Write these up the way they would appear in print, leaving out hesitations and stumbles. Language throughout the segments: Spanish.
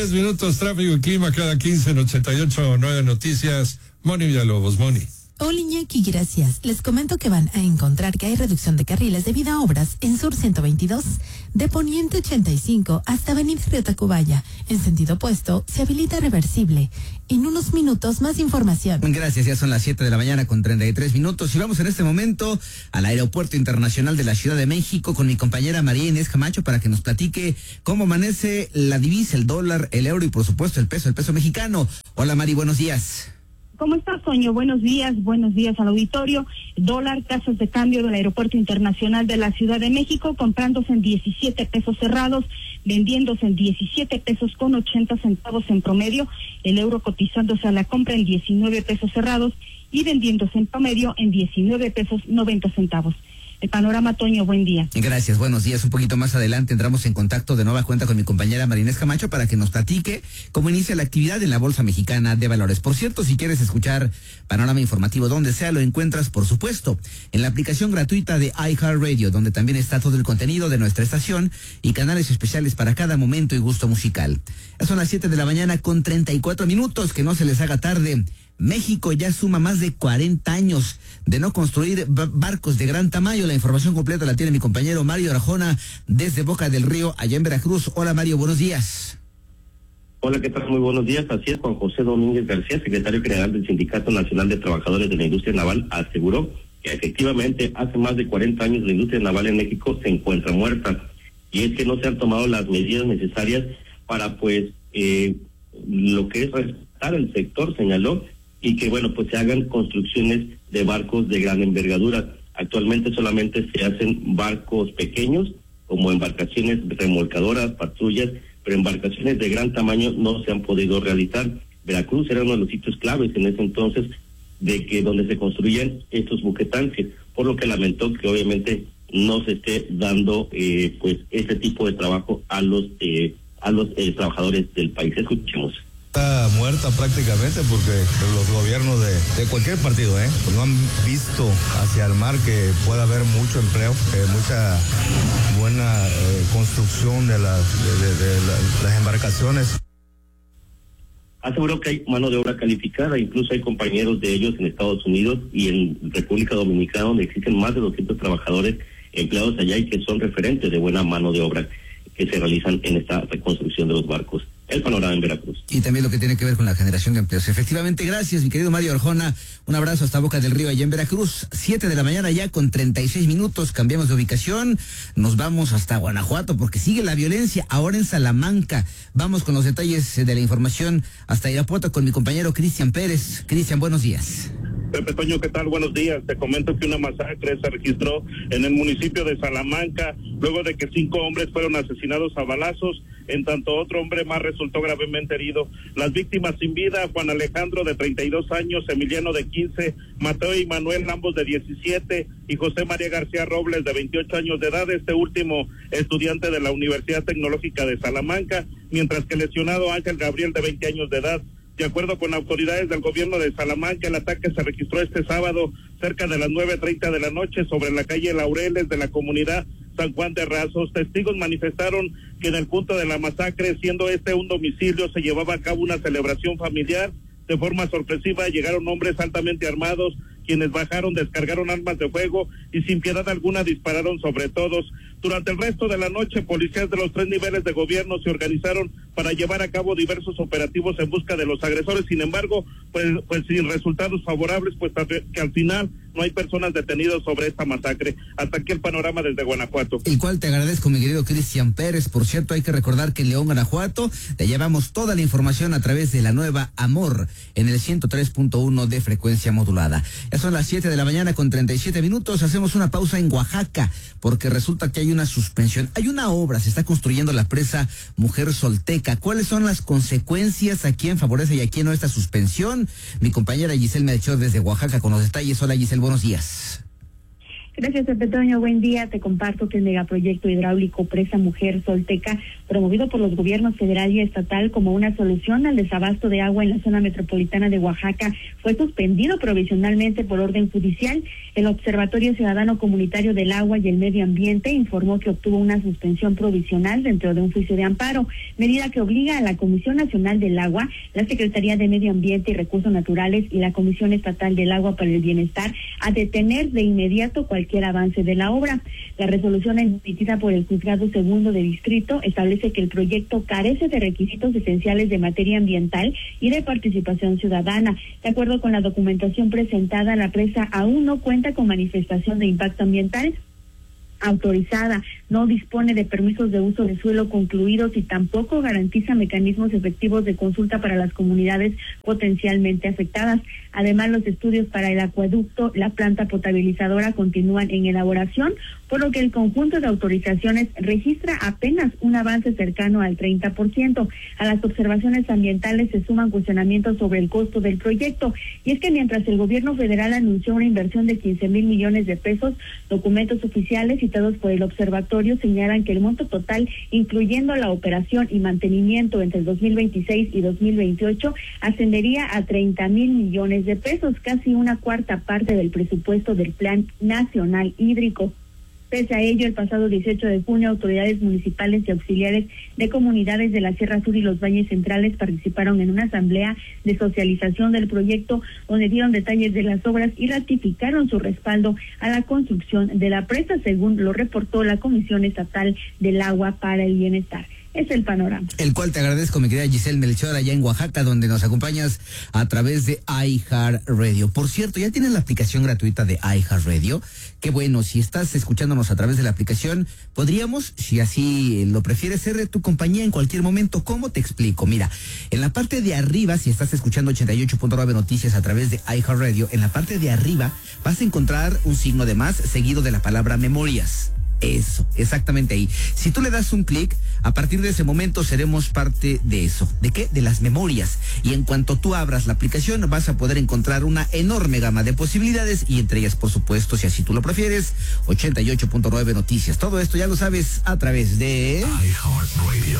10 minutos, tráfico y clima cada 15 en 88.9 Noticias. Moni Villalobos, Moni. Hola Iñaki, gracias. Les comento que van a encontrar que hay reducción de carriles debido a obras en Sur 122, de Poniente 85 hasta Avenida Río Tacubaya. En sentido opuesto, se habilita reversible. En unos minutos, más información. Gracias, ya son las 7 de la mañana con 33 minutos y vamos en este momento al Aeropuerto Internacional de la Ciudad de México con mi compañera María Inés Camacho para que nos platique cómo amanece la divisa, el dólar, el euro y por supuesto el peso mexicano. Hola Mari, buenos días. ¿Cómo estás, Toño? Buenos días al auditorio. Dólar, tasas de cambio del Aeropuerto Internacional de la Ciudad de México, comprándose en 17 pesos cerrados, vendiéndose en 17 pesos con 80 centavos en promedio, el euro cotizándose a la compra en 19 pesos cerrados y vendiéndose en promedio en 19 pesos 90 centavos. El panorama, Toño, buen día. Gracias, buenos días. Un poquito más adelante entramos en contacto de nueva cuenta con mi compañera María Inés Camacho para que nos platique cómo inicia la actividad en la Bolsa Mexicana de Valores. Por cierto, si quieres escuchar panorama informativo donde sea, lo encuentras, por supuesto, en la aplicación gratuita de iHeartRadio, donde también está todo el contenido de nuestra estación y canales especiales para cada momento y gusto musical. Ya son las 7 de la mañana con 34 minutos, que no se les haga tarde. México ya suma más de 40 años de no construir barcos de gran tamaño. La información completa la tiene mi compañero Mario Arjona desde Boca del Río, allá en Veracruz. Hola Mario, buenos días. Hola, ¿qué tal? Muy buenos días. Así es, Juan José Domínguez García, secretario general del Sindicato Nacional de Trabajadores de la Industria Naval, aseguró que efectivamente hace más de 40 años la industria naval en México se encuentra muerta. Y es que no se han tomado las medidas necesarias para, lo que es respetar el sector, señaló, y que, pues se hagan construcciones de barcos de gran envergadura. Actualmente solamente se hacen barcos pequeños, como embarcaciones remolcadoras, patrullas, pero embarcaciones de gran tamaño no se han podido realizar. Veracruz era uno de los sitios claves en ese entonces de que donde se construían estos buquetanques, por lo que lamentó que obviamente no se esté dando este tipo de trabajo a los trabajadores del país. Escuchemos. Está muerta prácticamente porque los gobiernos de cualquier partido pues no han visto hacia el mar que pueda haber mucho empleo, mucha buena construcción de las embarcaciones. Aseguró que hay mano de obra calificada, incluso hay compañeros de ellos en Estados Unidos y en República Dominicana, donde existen más de 200 trabajadores empleados allá y que son referentes de buena mano de obra que se realizan en esta reconstrucción de los barcos. El panorama en Veracruz. Y también lo que tiene que ver con la generación de empleos. Efectivamente, gracias, mi querido Mario Arjona. Un abrazo hasta Boca del Río, allá en Veracruz. 7 de la mañana ya con 36 minutos. Cambiamos de ubicación. Nos vamos hasta Guanajuato porque sigue la violencia ahora en Salamanca. Vamos con los detalles de la información hasta Irapuato con mi compañero Cristian Pérez. Cristian, buenos días. Pepe Toño, ¿qué tal? Buenos días. Te comento que una masacre se registró en el municipio de Salamanca, luego de que 5 hombres fueron asesinados a balazos, en tanto otro hombre más resultó gravemente herido. Las víctimas sin vida, Juan Alejandro de 32 años, Emiliano de 15, Mateo y Manuel, ambos de 17, y José María García Robles de 28 años de edad, este último estudiante de la Universidad Tecnológica de Salamanca, mientras que el lesionado Ángel Gabriel de 20 años de edad. De acuerdo con autoridades del gobierno de Salamanca, el ataque se registró este sábado cerca de las 9:30 de la noche sobre la calle Laureles de la comunidad San Juan de Razos. Testigos manifestaron que en el punto de la masacre, siendo este un domicilio, se llevaba a cabo una celebración familiar. De forma sorpresiva llegaron hombres altamente armados, quienes bajaron, descargaron armas de fuego y sin piedad alguna dispararon sobre todos. Durante el resto de la noche, policías de los 3 niveles de gobierno se organizaron para llevar a cabo diversos operativos en busca de los agresores. Sin embargo, pues sin resultados favorables, pues que al final no hay personas detenidas sobre esta masacre. Hasta aquí el panorama desde Guanajuato. El cual te agradezco, mi querido Cristian Pérez. Por cierto, hay que recordar que en León, Guanajuato, te llevamos toda la información a través de la nueva Amor en el 103.1 de frecuencia modulada. Ya son las 7 de la mañana con 37 minutos. Hacemos una pausa en Oaxaca porque resulta que hay una suspensión. Hay una obra, se está construyendo la presa Mujer Solteca. ¿Cuáles son las consecuencias? ¿A quién favorece y a quién no esta suspensión? Mi compañera Giselle Melchor desde Oaxaca con los detalles. Hola Giselle, buenos días. Gracias, Pepe Toño. Buen día. Te comparto que el megaproyecto hidráulico Presa Mujer Solteca, promovido por los gobiernos federal y estatal como una solución al desabasto de agua en la zona metropolitana de Oaxaca, fue suspendido provisionalmente por orden judicial. El Observatorio Ciudadano Comunitario del Agua y el Medio Ambiente informó que obtuvo una suspensión provisional dentro de un juicio de amparo, medida que obliga a la Comisión Nacional del Agua, la Secretaría de Medio Ambiente y Recursos Naturales y la Comisión Estatal del Agua para el Bienestar a detener de inmediato cualquier avance de la obra. La resolución emitida por el Juzgado Segundo de Distrito establece que el proyecto carece de requisitos esenciales de materia ambiental y de participación ciudadana. De acuerdo con la documentación presentada, la presa aún no cuenta con manifestación de impacto ambiental autorizada, no dispone de permisos de uso de suelo concluidos y tampoco garantiza mecanismos efectivos de consulta para las comunidades potencialmente afectadas. Además, los estudios para el acueducto, la planta potabilizadora continúan en elaboración, por lo que el conjunto de autorizaciones registra apenas un avance cercano al 30%. A las observaciones ambientales se suman cuestionamientos sobre el costo del proyecto, y es que mientras el gobierno federal anunció una inversión de 15,000 millones de pesos, documentos oficiales citados por el observatorio señalan que el monto total, incluyendo la operación y mantenimiento entre el 2026 y 2028, ascendería a 30,000 millones de pesos, casi una cuarta parte del presupuesto del Plan Nacional Hídrico. Pese a ello, el pasado 18 de junio, autoridades municipales y auxiliares de comunidades de la Sierra Sur y los Valles Centrales participaron en una asamblea de socialización del proyecto, donde dieron detalles de las obras y ratificaron su respaldo a la construcción de la presa, según lo reportó la Comisión Estatal del Agua para el Bienestar. Es el panorama. El cual te agradezco, mi querida Giselle Melchor, allá en Oaxaca, donde nos acompañas a través de iHeartRadio. Por cierto, ¿ya tienes la aplicación gratuita de iHeartRadio? Qué bueno, si estás escuchándonos a través de la aplicación, podríamos, si así lo prefieres, ser de tu compañía en cualquier momento. ¿Cómo te explico? Mira, en la parte de arriba, si estás escuchando 88.9 Noticias a través de iHeartRadio, en la parte de arriba vas a encontrar un signo de más seguido de la palabra memorias. Eso, exactamente ahí. Si tú le das un clic, a partir de ese momento seremos parte de eso. ¿De qué? De las memorias. Y en cuanto tú abras la aplicación, vas a poder encontrar una enorme gama de posibilidades, y entre ellas, por supuesto, si así tú lo prefieres, 88.9 Noticias. Todo esto ya lo sabes a través de iHeartRadio.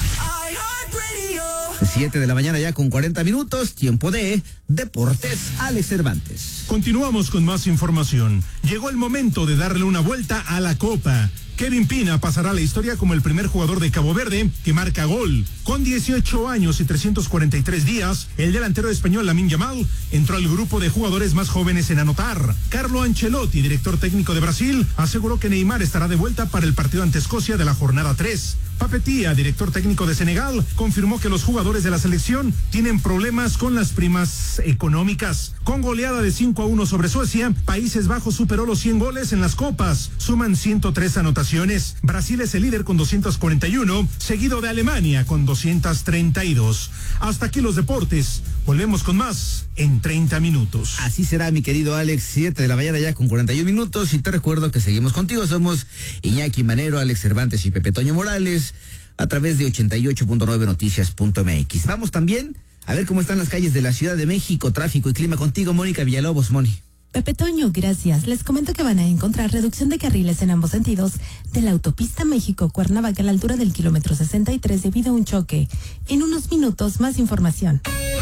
7 de la mañana ya con 40 minutos, tiempo de Deportes Alex Cervantes. Continuamos con más información. Llegó el momento de darle una vuelta a la Copa. Kevin Pina pasará a la historia como el primer jugador de Cabo Verde que marca gol. Con 18 años y 343 días, el delantero español Lamine Yamal entró al grupo de jugadores más jóvenes en anotar. Carlo Ancelotti, director técnico de Brasil, aseguró que Neymar estará de vuelta para el partido ante Escocia de la jornada 3. Papetia, director técnico de Senegal, confirmó que los jugadores de la selección tienen problemas con las primas económicas. Con goleada de 5-1 sobre Suecia, Países Bajos superó los 100 goles en las copas. Suman 103 anotaciones. Brasil es el líder con 241, seguido de Alemania con 232. Hasta aquí los deportes. Volvemos con más en 30 minutos. Así será, mi querido Alex, 7 de la mañana ya con 41 minutos. Y te recuerdo que seguimos contigo. Somos Iñaki Manero, Alex Cervantes y Pepe Toño Morales a través de 88.9 noticias.mx. Vamos también a ver cómo están las calles de la Ciudad de México, tráfico y clima contigo, Mónica Villalobos. Moni. Pepe Toño, gracias. Les comento que van a encontrar reducción de carriles en ambos sentidos de la autopista México-Cuernavaca a la altura del kilómetro 63 debido a un choque. En unos minutos, más información.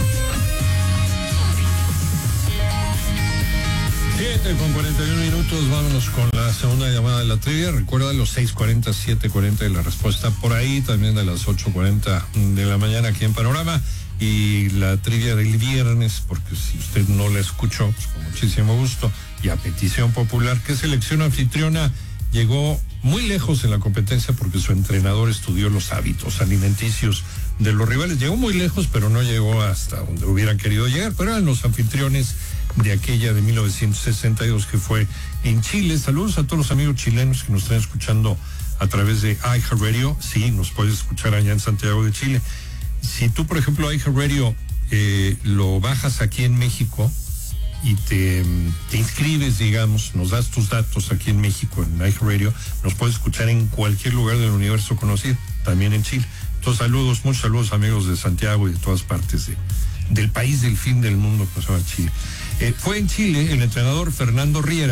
7 con 41 minutos, vámonos con la segunda llamada de la trivia. Recuerda los 6:40, 7:40 de la respuesta por ahí, también de las 8:40 de la mañana aquí en Panorama. Y la trivia del viernes, porque si usted no la escuchó, pues con muchísimo gusto, y a petición popular, ¿qué selección anfitriona llegó muy lejos en la competencia porque su entrenador estudió los hábitos alimenticios de los rivales? Llegó muy lejos, pero no llegó hasta donde hubieran querido llegar, pero eran los anfitriones de aquella de 1962 que fue en Chile. Saludos a todos los amigos chilenos que nos están escuchando a través de iHeartRadio. Sí, nos puedes escuchar allá en Santiago de Chile. Si tú, por ejemplo, iHeartRadio lo bajas aquí en México y te inscribes, digamos, nos das tus datos aquí en México, en iHeartRadio, nos puedes escuchar en cualquier lugar del universo conocido, también en Chile. Entonces, saludos, muchos saludos, amigos de Santiago y de todas partes del país del fin del mundo, que se llama Chile. Fue en Chile el entrenador Fernando Riera,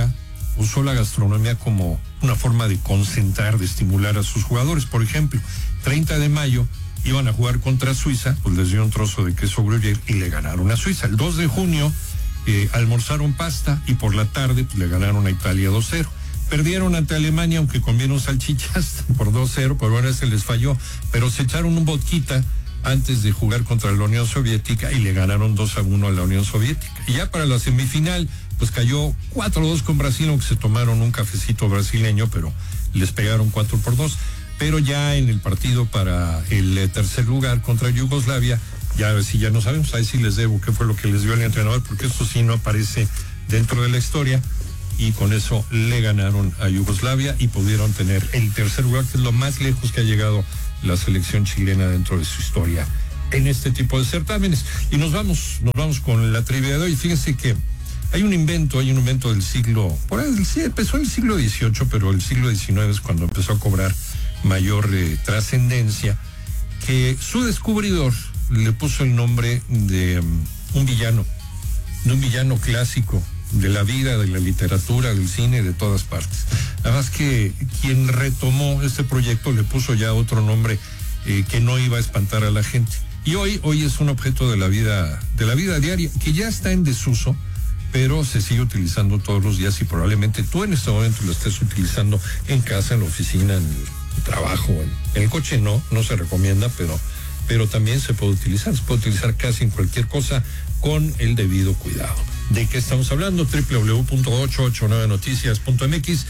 usó la gastronomía como una forma de concentrar, de estimular a sus jugadores. Por ejemplo, 30 de mayo iban a jugar contra Suiza, pues les dio un trozo de queso gruyère y le ganaron a Suiza. El 2 de junio almorzaron pasta y por la tarde pues, le ganaron a Italia 2-0. Perdieron ante Alemania, aunque comieron salchichas por 2-0, pero ahora se les falló. Pero se echaron un vodka antes de jugar contra la Unión Soviética y le ganaron 2-1 a la Unión Soviética. Y ya para la semifinal, pues cayó 4-2 con Brasil, aunque se tomaron un cafecito brasileño, pero les pegaron 4-2. Pero ya en el partido para el tercer lugar contra Yugoslavia, ya no sabemos, ahí sí les debo qué fue lo que les dio el entrenador, porque esto sí no aparece dentro de la historia, y con eso le ganaron a Yugoslavia y pudieron tener el tercer lugar, que es lo más lejos que ha llegado la selección chilena dentro de su historia en este tipo de certámenes. Y nos vamos con la trivia de hoy. Fíjense que hay un invento del siglo, empezó en el siglo XVIII, pero el siglo XIX es cuando empezó a cobrar mayor trascendencia, que su descubridor le puso el nombre de un villano clásico de la vida, de la literatura, del cine, de todas partes. Además que quien retomó este proyecto le puso ya otro nombre que no iba a espantar a la gente. Y hoy es un objeto de la vida diaria, que ya está en desuso, pero se sigue utilizando todos los días, y probablemente tú en este momento lo estés utilizando en casa, en la oficina, en el trabajo, en el coche no se recomienda, pero también se puede utilizar casi en cualquier cosa con el debido cuidado. ¿De qué estamos hablando? www.889noticias.mx,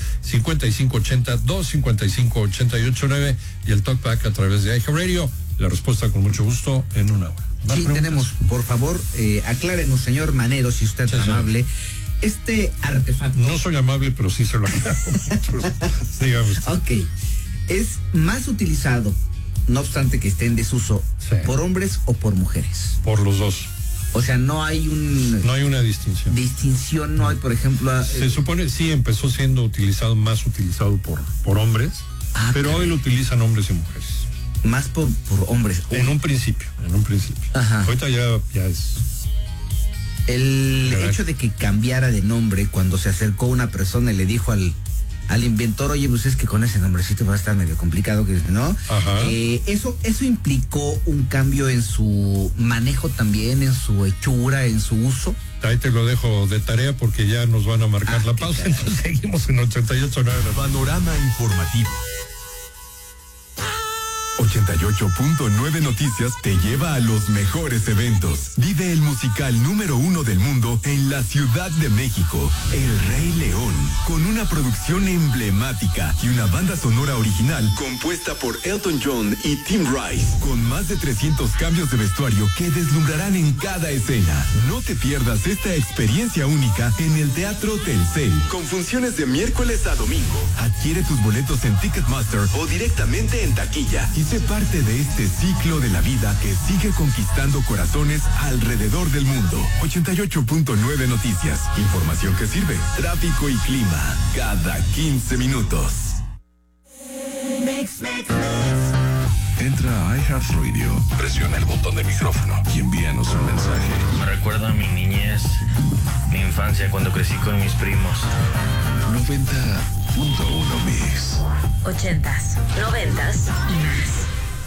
5580-255-889 y el talkback a través de iHeartRadio. La respuesta con mucho gusto en una hora. Sí, tenemos, por favor, aclárenos, señor Manero, si usted es amable. Este artefacto... No soy amable, pero sí se lo aclaro. Digamos. Ok. Es más utilizado, no obstante que esté en desuso, sí, por hombres o por mujeres. Por los dos. O sea, no hay una distinción. Distinción no hay, por ejemplo... Se supone, sí, empezó siendo más utilizado por hombres, pero hoy lo utilizan hombres y mujeres. Más por hombres. En un principio. Ajá. Ahorita ya es... El hecho de que cambiara de nombre cuando se acercó una persona y le dijo al inventor, oye, pues es que con ese nombrecito va a estar medio complicado, ¿no? Ajá. Eso implicó un cambio en su manejo también, en su hechura, en su uso. Ahí te lo dejo de tarea porque ya nos van a marcar la pausa, entonces seguimos en 88.9. Panorama informativo. 88.9 Noticias te lleva a los mejores eventos. Vive el musical número 1 del mundo en la Ciudad de México, El Rey León, con una producción emblemática y una banda sonora original compuesta por Elton John y Tim Rice, con más de 300 cambios de vestuario que deslumbrarán en cada escena. No te pierdas esta experiencia única en el Teatro Telcel, con funciones de miércoles a domingo. Adquiere tus boletos en Ticketmaster o directamente en taquilla y sé parte de este ciclo de la vida que sigue conquistando corazones alrededor del mundo. 88.9 Noticias. Información que sirve. Tráfico y clima cada 15 minutos. Entra a iHeartRadio, presiona el botón de micrófono y envíanos un mensaje. Me recuerda a mi niñez, mi infancia cuando crecí con mis primos. 90.1 Mix. 80s, 90s y más.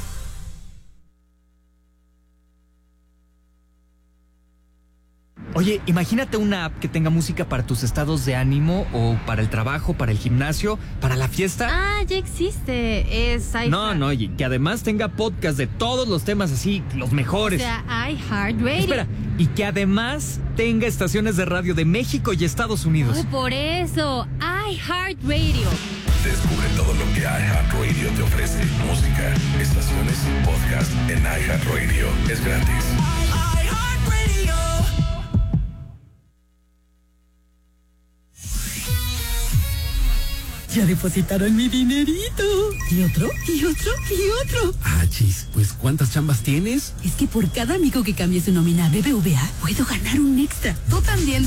Oye, imagínate una app que tenga música para tus estados de ánimo o para el trabajo, para el gimnasio, para la fiesta. Ah, ya existe. Es iHeart. No, y que además tenga podcast de todos los temas así, los mejores. O sea, iHeartRadio. Espera, y que además tenga estaciones de radio de México y Estados Unidos. Oh, por eso, iHeartRadio. Descubre todo lo que iHeartRadio te ofrece. Música, estaciones, podcast en iHeartRadio. Es gratis. Ya depositaron mi dinerito. ¿Y otro? ¿Y otro? ¿Y otro? Ah, chis, pues ¿cuántas chambas tienes? Es que por cada amigo que cambie su nómina a BBVA, puedo ganar un extra. Tú también.